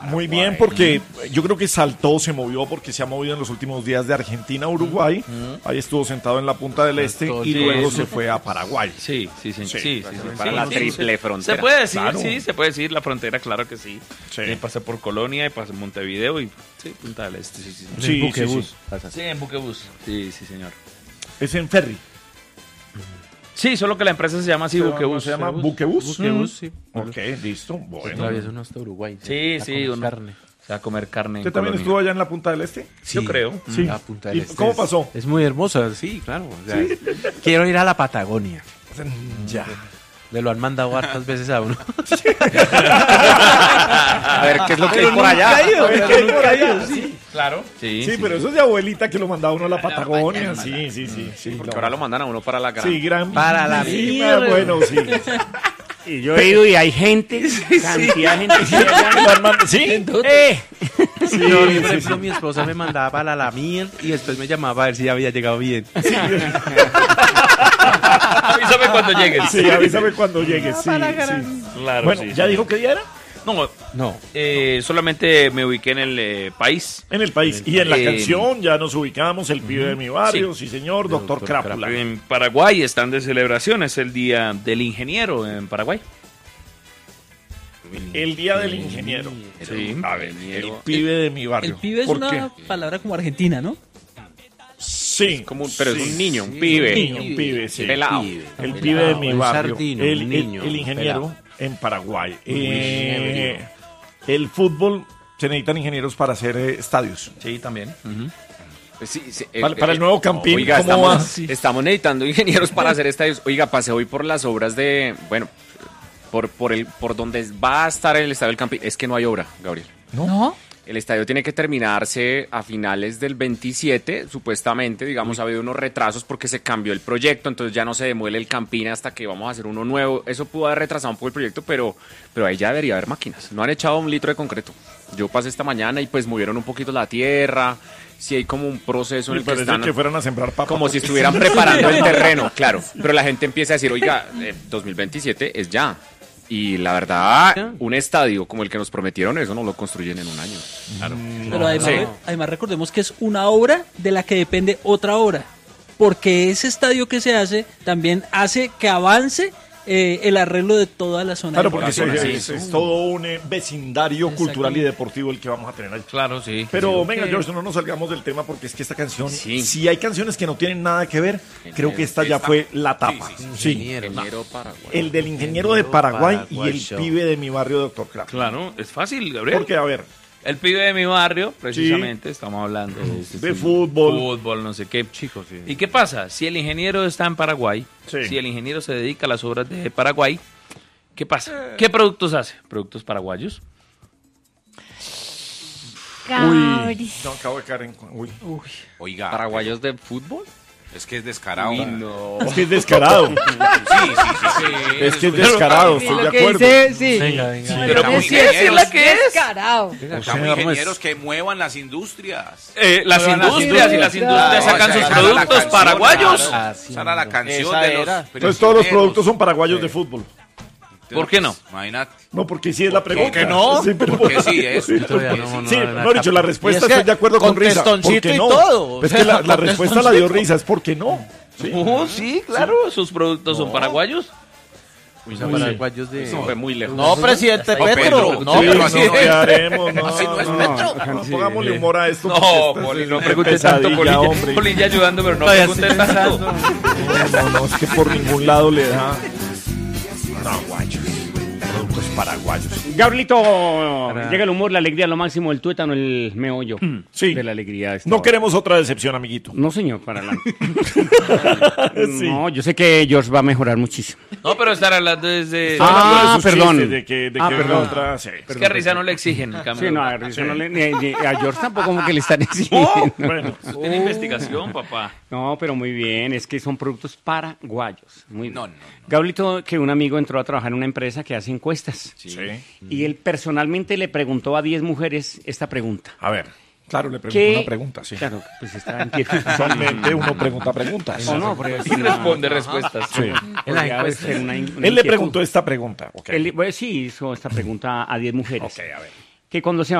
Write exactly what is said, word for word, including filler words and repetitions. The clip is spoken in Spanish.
Muy bien, porque yo creo que saltó, se movió, porque se ha movido en los últimos días de Argentina a Uruguay. Mm-hmm. Ahí estuvo sentado en la punta del este y luego se fue a Paraguay. Sí, sí, sí. sí, sí, sí, sí para sí, la sí, triple sí. frontera. Se puede decir, claro. sí, se puede decir la frontera, claro que sí. sí. Y pasé por Colonia y pasé Montevideo y sí, Punta del Este. Sí, sí, sí. sí, en Buquebus. Sí, sí. sí, en Buquebus. Sí, sí, señor. Es en ferry. Sí, solo que la empresa se llama así, Buquebus. ¿Se llama Buquebus? Buquebus, sí. Ok, listo. Bueno. Todavía es uno hasta Uruguay. Sí, sí, uno. Carne. Se va a comer carne. ¿Usted también estuvo allá en la Punta del Este? Sí, yo creo. Sí. La Punta del ¿Y Este cómo es, pasó? Es muy hermosa, sí, claro. O sea, ¿sí? Quiero ir a la Patagonia. Ya. Me lo han mandado hartas veces a uno. A ver, ¿qué es lo que hay por allá? A ver, ¿qué hay por allá? Sí. Claro. Sí, sí, sí, pero eso es de abuelita que lo mandaba uno a la Patagonia. Sí, sí, sí. sí Porque ahora lo mandan a uno para la gran. Sí, gran. Para la sí, mierda. Bueno, sí. Y yo he ido y hay gente, cantidad de gente. ¿Sí? ¿Sí? ¡Eh! Sí, no, por sí, ejemplo, sí. mi esposa me mandaba para la mierda y después me llamaba a ver si ya había llegado bien. Sí. Avísame cuando llegues. Sí, avísame cuando llegues. Sí, sí. Claro, Bueno, sí, ¿ya sí. dijo qué día era? No, No. eh, solamente me ubiqué en el eh, país. En el país. Y en la Eh, canción ya nos ubicamos, el pibe de mi barrio, sí, señor, doctor doctor Crápula. En Paraguay están de celebración, es el Día del Ingeniero en Paraguay. El día del ingeniero. Sí. A ver, el pibe de mi barrio. El pibe es ¿Por una qué? palabra como argentina, ¿no? Sí. Como un- pero sí. es un niño, un Un pibe. niño, un pibe, sí. Pelado. El pibe de mi Un barrio. sardino, el, un el- niño, el ingeniero pelado. en Paraguay. Eh, el fútbol, se necesitan ingenieros para hacer eh, estadios. Sí, también. Pues sí, sí, Para- para el nuevo Campín, Oiga, ¿cómo estamos, va? estamos necesitando ingenieros para hacer estadios. Oiga, pasé hoy por las obras de, bueno, por por el por donde va a estar el estadio del Campín. Es que no hay obra, Gabriel. ¿No? El estadio tiene que terminarse a finales del veintisiete, supuestamente, digamos, ha habido unos retrasos porque se cambió el proyecto, entonces ya no se demuele el Campín hasta que vamos a hacer uno nuevo. Eso pudo haber retrasado un poco el proyecto, pero, pero ahí ya debería haber máquinas. No han echado un litro de concreto. Yo pasé esta mañana y pues movieron un poquito la tierra. Sí hay como un proceso en Me el que parece están... que fueran a sembrar papas. Como si estuvieran preparando el terreno, claro. Pero la gente empieza a decir, oiga, eh, dos mil veintisiete es ya. Y la verdad, un estadio como el que nos prometieron, eso no lo construyen en un año. Claro. Pero además, Sí. además recordemos que es una obra de la que depende otra obra. Porque ese estadio que se hace también hace que avance eh, el arreglo de toda la zona. Claro, de porque Paraguay. es, sí. es- es todo un eh, vecindario cultural y deportivo el que vamos a tener ahí. Claro, sí. Pero Sí, venga, ok. George, no nos salgamos del tema porque es que esta canción, Sí. si hay canciones que no tienen nada que ver, creo que esta ya fue la tapa. Sí. Ingeniero Paraguay. El del ingeniero de Paraguay y Paraguay el Show. pibe de mi barrio, doctor Crack. Claro, es fácil, Gabriel. Porque, a ver, El pibe de mi barrio, precisamente, estamos hablando de, De fútbol. Fútbol, no sé qué. Chicos, sí. ¿Y qué pasa? Si el ingeniero está en Paraguay, Sí. si el ingeniero se dedica a las obras de Paraguay, ¿qué pasa? ¿Qué productos hace? ¿Productos paraguayos? uy, no acabo de caer en... cu- Uy. Oiga, ¿Paraguayos de fútbol? es que es descarado. No. Es que es descarado. Sí, sí, sí, sí. Es que es descarado, estoy de Lo que acuerdo. dice, sí. Venga, venga. Pero Estamos ¿por qué decirle que es? Descarado. Estamos ingenieros que muevan las industrias. Eh, las Pero las industrias y las industrias No, sacan esa sus era la productos canción, paraguayos. claro. Así Esa era la no. canción Esa de los era. Entonces todos los prisioneros. productos son paraguayos de fútbol. ¿Por qué no? Imagínate. No, porque sí es la pregunta. qué no? Sí, pero Porque sí es. Sí, Todavía no, no, sí, no, mejor dicho, la respuesta Y es que estoy de acuerdo con, con Risa. ¿Por testoncito qué y no? todo. Es que la, la Con respuesta la dio Risa, es porque no. Sí. Oh, sí, claro, sus productos son paraguayos. Uy, son paraguayos de... Eso fue muy lejos. No, presidente No, Petro. Petro. No, Sí, pero no, así ¿qué haremos? No, Así no es no, Petro. no, pongámosle humor a esto. No, porque Poli, esto no es pregunte una tanto, pesadilla, Poli. hombre. Poli ya ayudando, pero no Todavía pregunte estoy tanto. No, no, es que por ningún lado le da. Paraguayos. Productos paraguayos. Gabrielito, Para- llega el humor, la alegría, lo máximo, el tuétano, el meollo Sí. de la alegría. esta No hora. queremos otra decepción, amiguito. No, señor, para adelante. Sí. No, yo sé que George va a mejorar muchísimo. No, pero estar hablando desde... Estoy hablando de Ah, sus perdón. chistes, De que, de Ah, que perdón. venga otra, sí. Es que a Risa no le exigen. en cambio. Sí, no, a, Risa Sí. no le- ni- ni- a George tampoco como que le están exigiendo. Bueno, Tiene investigación, papá. No, pero muy bien, es que son productos paraguayos. Muy bien. No, no, no. Gabrielito, que un amigo entró a trabajar en una empresa que hace encuestas. sí. Y él personalmente le preguntó a diez mujeres esta pregunta. A ver, claro, le pregunto ¿Qué? una pregunta, sí. Claro, pues está en quieto. Usualmente uno pregunta preguntas. O no, porque Y responde respuestas. Sí. podría ser una in- una Él le inquietud. preguntó esta pregunta. ok. Él, bueno, sí hizo esta pregunta a diez mujeres. Ok, a ver. Que cuando se